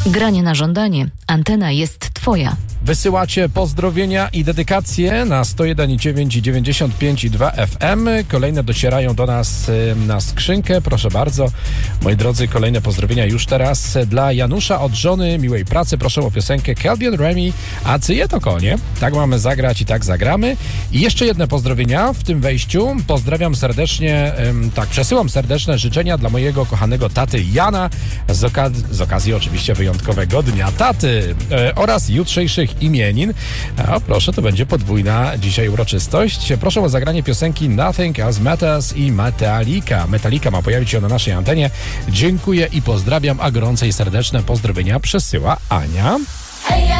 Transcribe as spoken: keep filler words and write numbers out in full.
Granie na żądanie. Antena jest twoja. Wysyłacie pozdrowienia i dedykacje na sto jeden i dziewięć i dziewięćdziesiąt pięć i dwa F M. Kolejne docierają do nas na skrzynkę. Proszę bardzo, moi drodzy, kolejne pozdrowienia już teraz dla Janusza od żony. Miłej pracy. Proszę o piosenkę Kelvin Remy, a cyje to konie. Tak mamy zagrać i tak zagramy. I jeszcze jedne pozdrowienia w tym wejściu. Pozdrawiam serdecznie, tak, przesyłam serdeczne życzenia dla mojego kochanego taty Jana z, oka- z okazji oczywiście wyjątkowego Dnia Taty e, oraz jutrzejszych imienin. A proszę, to będzie podwójna dzisiaj uroczystość. Proszę o zagranie piosenki Nothing Else Matters i Metallica. Metallica ma pojawić się na naszej antenie. Dziękuję i pozdrawiam, a gorące i serdeczne pozdrowienia przesyła Ania.